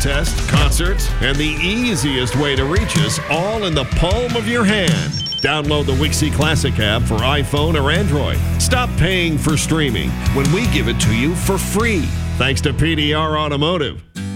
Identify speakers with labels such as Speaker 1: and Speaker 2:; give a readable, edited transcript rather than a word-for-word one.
Speaker 1: contest, concerts, and the easiest way to reach us all in the palm of your hand. Download the Wixie Classic app for iPhone or Android. Stop paying for streaming when we give it to you for free. Thanks to PDR Automotive.